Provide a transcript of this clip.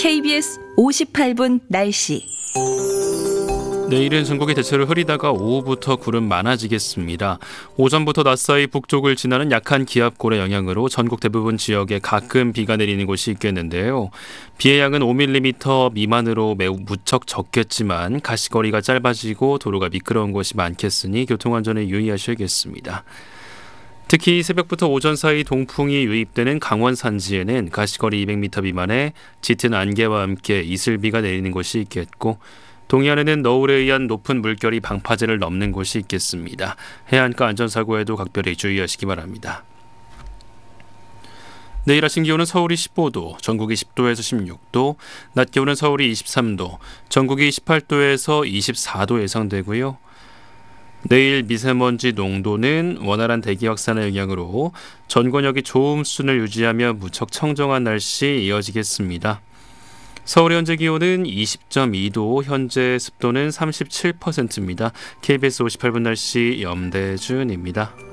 KBS 58분 날씨. 내일은 전국이 대체로 흐리다가 오후부터 구름 많아지겠습니다. 오전부터 낮사이 북쪽을 지나는 약한 기압골의 영향으로 전국 대부분 지역에 가끔 비가 내리는 곳이 있겠는데요. 비의 양은 5mm 미만으로 매우 무척 적겠지만 가시거리가 짧아지고 도로가 미끄러운 곳이 많겠으니 교통안전에 유의하셔야겠습니다. 특히 새벽부터 오전 사이 동풍이 유입되는 강원 산지에는 가시거리 200m 미만의 짙은 안개와 함께 이슬비가 내리는 곳이 있겠고, 동해안에는 너울에 의한 높은 물결이 방파제를 넘는 곳이 있겠습니다. 해안가 안전사고에도 각별히 주의하시기 바랍니다. 내일 아침 기온은 서울이 15도, 전국이 10도에서 16도, 낮 기온은 서울이 23도, 전국이 18도에서 24도 예상되고요. 내일 미세먼지 농도는 원활한 대기 확산의 영향으로 전 권역이 좋음 수준을 유지하며 무척 청정한 날씨 이어지겠습니다. 서울의 현재 기온은 20.2도, 현재 습도는 37%입니다. KBS 58분 날씨 염대준입니다.